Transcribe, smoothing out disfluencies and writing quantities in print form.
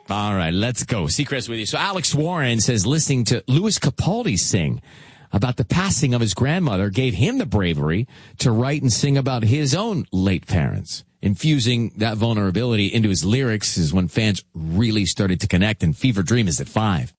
All right, let's go. Seacrest with you. So Alex Warren says listening to Louis Capaldi sing about the passing of his grandmother gave him the bravery to write and sing about his own late parents. Infusing that vulnerability into his lyrics is when fans really started to connect, and Fever Dream is at 5.